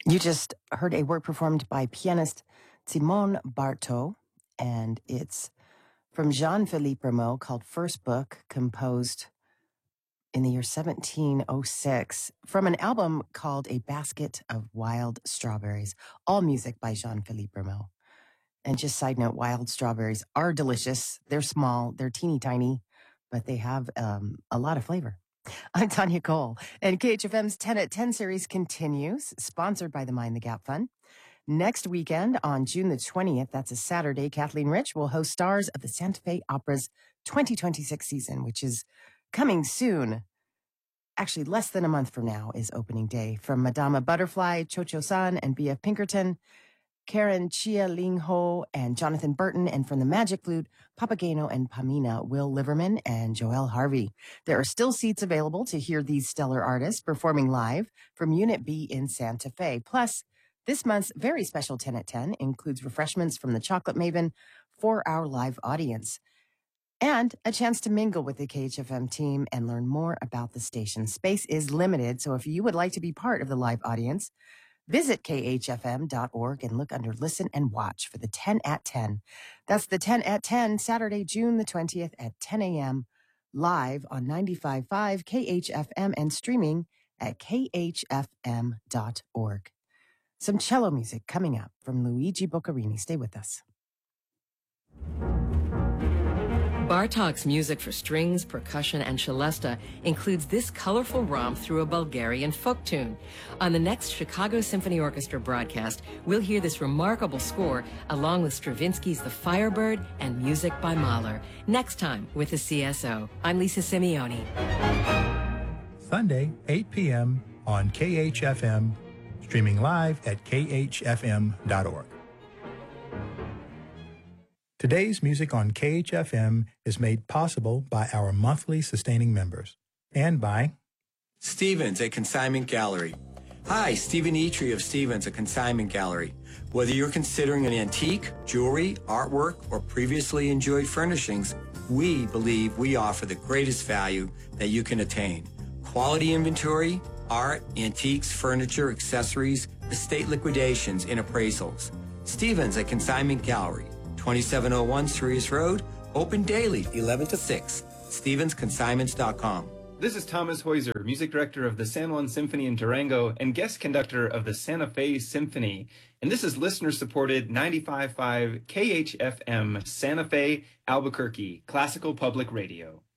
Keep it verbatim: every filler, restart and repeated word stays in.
You just heard a work performed by pianist Simone Barteau, and it's from Jean-Philippe Rameau called First Book, composed in the year seventeen oh six from an album called A Basket of Wild Strawberries, all music by Jean-Philippe Rameau. And just side note, wild strawberries are delicious. They're small, they're teeny tiny, but they have um, a lot of flavor. I'm Tanya Cole, and K H F M's ten at ten series continues, sponsored by the Mind the Gap Fund. Next weekend, on June the twentieth, that's a Saturday, Kathleen Rich will host stars of the Santa Fe Opera's twenty twenty-six season, which is coming soon. Actually, less than a month from now is opening day. From Madama Butterfly, Cho Cho San, and B F Pinkerton, Karen Chia Ling Ho and Jonathan Burton, and from the Magic Flute, Papageno and Pamina, Will Liverman and Joelle Harvey. There are still seats available to hear these stellar artists performing live from Unit B in Santa Fe. Plus, this month's very special ten at ten includes refreshments from the Chocolate Maven for our live audience, and a chance to mingle with the K H F M team and learn more about the station. Space is limited, so if you would like to be part of the live audience, visit K H F M dot org and look under Listen and Watch for the ten at ten. That's the ten at ten, Saturday, June the twentieth at ten a.m. live on ninety-five point five K H F M and streaming at K H F M dot org. Some cello music coming up from Luigi Boccherini. Stay with us. Bartok's music for strings, percussion, and celesta includes this colorful romp through a Bulgarian folk tune. On the next Chicago Symphony Orchestra broadcast, we'll hear this remarkable score along with Stravinsky's The Firebird and music by Mahler. Next time with the C S O. I'm Lisa Simeone. Sunday, eight p.m. on K H F M, streaming live at K H F M dot org. Today's music on K H F M is made possible by our monthly sustaining members and by Stevens, a consignment gallery. Hi, Stephen Etrie of Stevens, a consignment gallery. Whether you're considering an antique, jewelry, artwork, or previously enjoyed furnishings, we believe we offer the greatest value that you can attain. Quality inventory, art, antiques, furniture, accessories, estate liquidations, and appraisals. Stevens, a consignment gallery. twenty-seven oh one Sirius Road, open daily, eleven to six. Stevens Consignments dot com. This is Thomas Heuser, music director of the San Juan Symphony in Durango and guest conductor of the Santa Fe Symphony. And this is listener-supported ninety-five point five K H F M, Santa Fe, Albuquerque, Classical Public Radio.